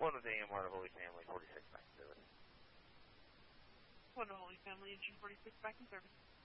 One with AMR, the Holy Family, 46 back in service. One Holy Family, Engine 46 back in service.